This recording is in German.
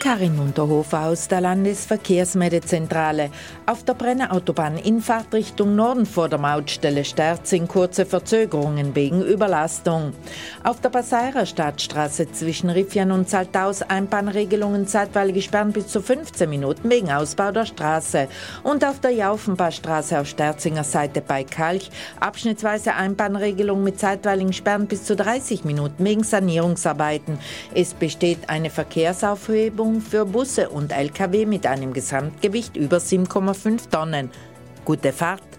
Karin Unterhofer aus der Landesverkehrsmeldezentrale. Auf der Brenner Autobahn Infahrt Richtung Norden vor der Mautstelle Sterzing kurze Verzögerungen wegen Überlastung. Auf der Passairer Stadtstraße zwischen Riffian und Saltaus Einbahnregelungen zeitweilig gesperrt bis zu 15 Minuten wegen Ausbau der Straße. Und auf der Jaufenbachstraße auf Sterzinger Seite bei Kalch abschnittsweise Einbahnregelung mit zeitweiligen Sperren bis zu 30 Minuten wegen Sanierungsarbeiten. Es besteht eine Verkehrsaufhebung für Busse und Lkw mit einem Gesamtgewicht über 7,5 Tonnen. Gute Fahrt!